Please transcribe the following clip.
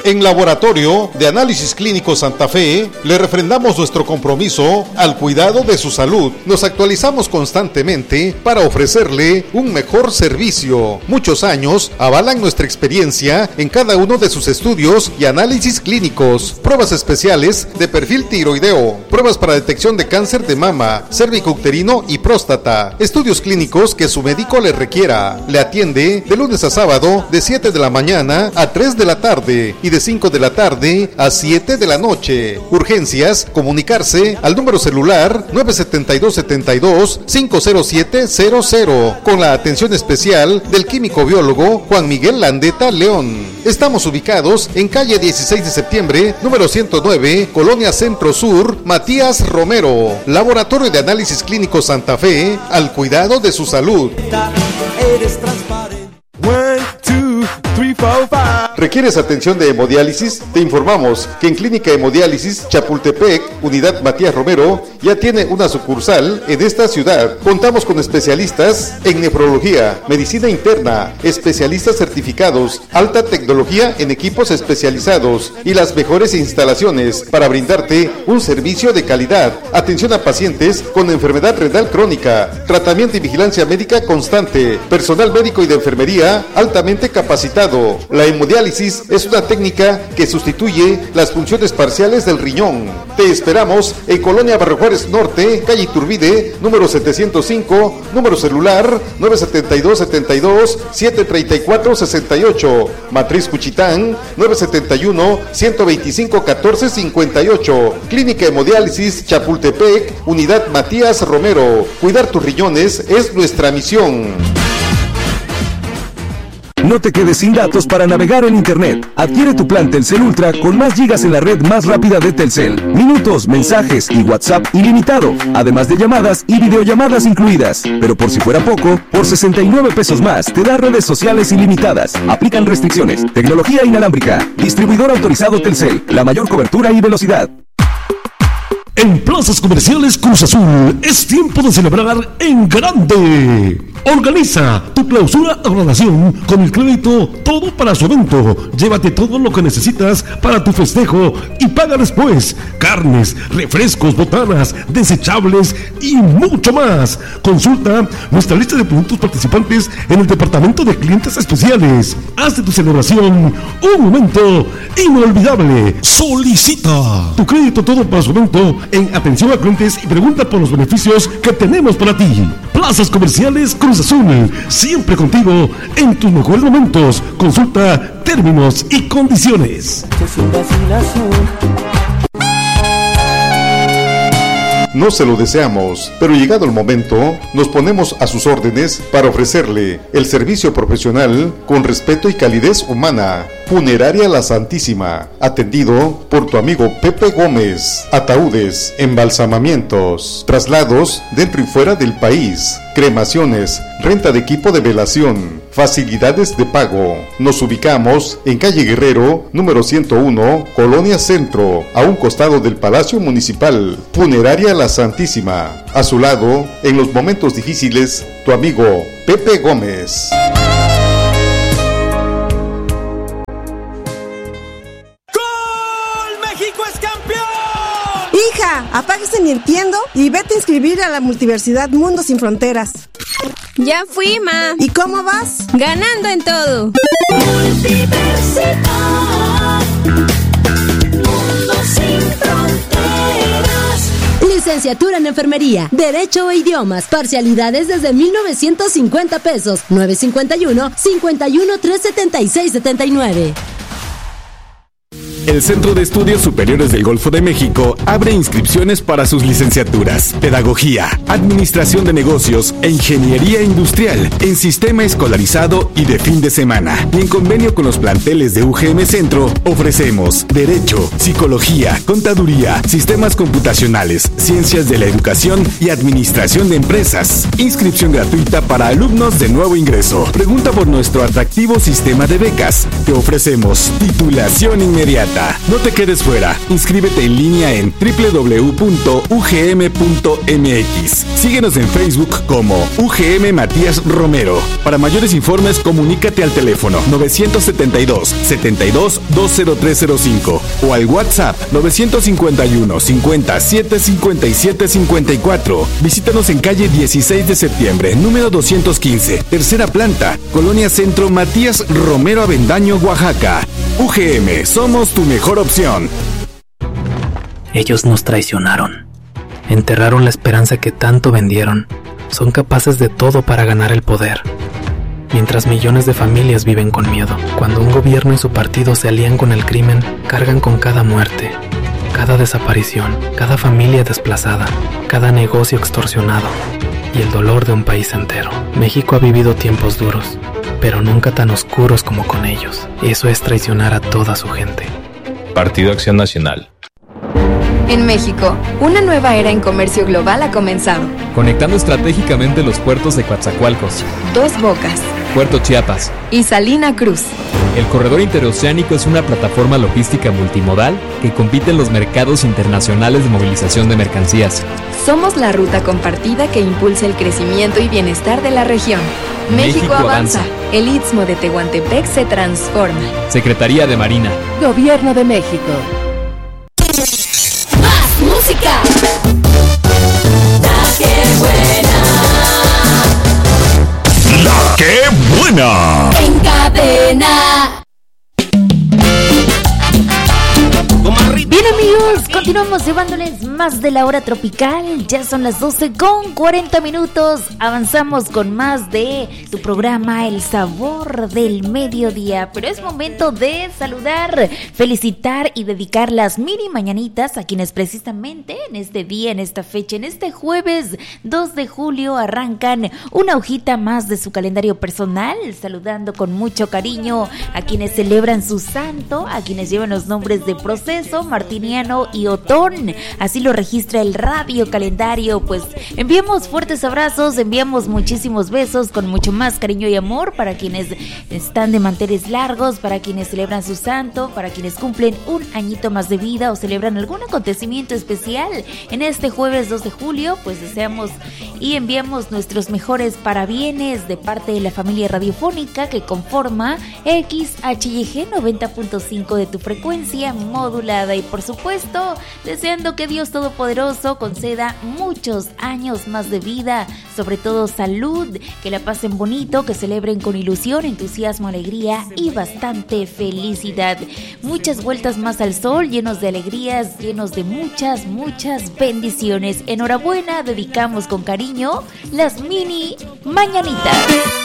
En Laboratorio de Análisis Clínico Santa Fe, le refrendamos nuestro compromiso al cuidado de su salud. Nos actualizamos constantemente para ofrecerle un mejor servicio. Muchos años avalan nuestra experiencia en cada uno de sus estudios y análisis clínicos. Pruebas especiales de perfil tiroideo, pruebas para detección de cáncer de mama, cérvico-uterino y próstata. Estudios clínicos que su médico le requiera. Le atiende de lunes a sábado de 7 de la mañana a 3 de la tarde y de 5 de la tarde a 7 de la noche. Urgencias, comunicarse al número celular 972-72-50700 con la atención especial del químico biólogo Juan Miguel Landeta León. Estamos ubicados en calle 16 de septiembre, número 109, Colonia Centro Sur, Matías Romero. Laboratorio de Análisis Clínico Santa Fe, al cuidado de su salud. Eres transparente. 1, 2, 3, 4, 5. ¿Requieres atención de hemodiálisis? Te informamos que en Clínica Hemodiálisis Chapultepec, Unidad Matías Romero, ya tiene una sucursal en esta ciudad. Contamos con especialistas en nefrología, medicina interna, especialistas certificados, alta tecnología en equipos especializados y las mejores instalaciones para brindarte un servicio de calidad. Atención a pacientes con enfermedad renal crónica, tratamiento y vigilancia médica constante, personal médico y de enfermería altamente capacitado. La hemodiálisis es una técnica que sustituye las funciones parciales del riñón. Te esperamos en Colonia Barrio Juárez Norte, calle Iturbide, número 705, número celular 972-734-68, Matriz Cuchitán, 971-125-1458, Clínica Hemodiálisis Chapultepec, Unidad Matías Romero. Cuidar tus riñones es nuestra misión. No te quedes sin datos para navegar en Internet. Adquiere tu plan Telcel Ultra con más gigas en la red más rápida de Telcel. Minutos, mensajes y WhatsApp ilimitado. Además de llamadas y videollamadas incluidas. Pero por si fuera poco, por 69 pesos más te da redes sociales ilimitadas. Aplican restricciones. Tecnología inalámbrica. Distribuidor autorizado Telcel. La mayor cobertura y velocidad. En Plazas Comerciales Cruz Azul es tiempo de celebrar en grande. Organiza tu clausura o graduación con el crédito Todo para su evento. Llévate todo lo que necesitas para tu festejo y paga después. Carnes, refrescos, botanas, desechables y mucho más. Consulta nuestra lista de productos participantes en el departamento de clientes especiales. Haz de tu celebración un momento inolvidable. Solicita tu crédito Todo para su evento en atención a clientes y pregunta por los beneficios que tenemos para ti. Plazas Comerciales Cruz Azul, siempre contigo en tus mejores momentos. Consulta términos y condiciones. No se lo deseamos, pero llegado el momento, nos ponemos a sus órdenes para ofrecerle el servicio profesional con respeto y calidez humana. Funeraria La Santísima, atendido por tu amigo Pepe Gómez. Ataúdes, embalsamamientos, traslados dentro y fuera del país, cremaciones, renta de equipo de velación, facilidades de pago. Nos ubicamos en calle Guerrero, número 101, Colonia Centro, a un costado del Palacio Municipal. Funeraria La Santísima, a su lado, en los momentos difíciles, tu amigo Pepe Gómez. Apáguese Nintendo y vete a inscribir a la Multiversidad Mundo Sin Fronteras. Ya fui, ma. ¿Y cómo vas? Ganando en todo. Multiversidad Mundo Sin Fronteras. Licenciatura en Enfermería, Derecho e Idiomas, parcialidades desde 1,950 pesos, 951-51-376-79. El Centro de Estudios Superiores del Golfo de México abre inscripciones para sus licenciaturas, Pedagogía, Administración de Negocios e Ingeniería Industrial en sistema escolarizado y de fin de semana. Y en convenio con los planteles de UGM Centro, ofrecemos Derecho, Psicología, Contaduría, Sistemas Computacionales, Ciencias de la Educación y Administración de Empresas. Inscripción gratuita para alumnos de nuevo ingreso. Pregunta por nuestro atractivo sistema de becas. Te ofrecemos titulación inmediata. Plata. No te quedes fuera. Inscríbete en línea en www.ugm.mx. Síguenos en Facebook como UGM Matías Romero. Para mayores informes, comunícate al teléfono 972-72-20305 o al WhatsApp 951-57-57-54. Visítanos en calle 16 de septiembre, número 215, tercera planta, Colonia Centro, Matías Romero Avendaño, Oaxaca. UGM, somos tu mejor opción. Ellos nos traicionaron. Enterraron la esperanza que tanto vendieron. Son capaces de todo para ganar el poder. Mientras millones de familias viven con miedo. Cuando un gobierno y su partido se alían con el crimen, cargan con cada muerte, cada desaparición, cada familia desplazada, cada negocio extorsionado y el dolor de un país entero. México ha vivido tiempos duros, pero nunca tan oscuros como con ellos. Eso es traicionar a toda su gente. Partido Acción Nacional. En México, una nueva era en comercio global ha comenzado. Conectando estratégicamente los puertos de Coatzacoalcos, Dos Bocas, Puerto Chiapas y Salina Cruz. El corredor interoceánico es una plataforma logística multimodal que compite en los mercados internacionales de movilización de mercancías. Somos la ruta compartida que impulsa el crecimiento y bienestar de la región. México avanza. El Istmo de Tehuantepec se transforma. Secretaría de Marina. Gobierno de México. ¡Más música! ¡La que buena! ¡La que buena! En cadena. Bien, amigos, continuamos llevándoles más de la hora tropical. Ya son las 12:40. Avanzamos con más de tu programa El Sabor del Mediodía. Pero es momento de saludar, felicitar y dedicar las mini mañanitas a quienes precisamente en este día, en esta fecha, en este jueves 2 de julio arrancan una hojita más de su calendario personal. Saludando con mucho cariño a quienes celebran su santo, a quienes llevan los nombres de Proceso, Martiniano y Otón. Así lo registra el radio calendario. Pues enviamos fuertes abrazos, enviamos muchísimos besos con mucho más cariño y amor para quienes están de manteles largos, para quienes celebran su santo, para quienes cumplen un añito más de vida o celebran algún acontecimiento especial en este jueves 2 de julio. Pues deseamos y enviamos nuestros mejores parabienes de parte de la familia radiofónica que conforma XHYG 90.5 de tu frecuencia modulada. Y por supuesto, deseando que Dios Todopoderoso conceda muchos años más de vida, sobre todo salud, que la pasen bonito, que celebren con ilusión, entusiasmo, alegría y bastante felicidad. Muchas vueltas más al sol, llenos de alegrías, llenos de muchas bendiciones. Enhorabuena, dedicamos con cariño las mini mañanitas.